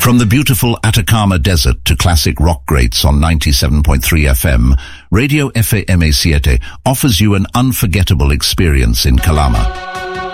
From the beautiful Atacama Desert to classic rock greats on 97.3 FM, Radio FAMA7 offers you an unforgettable experience in Calama.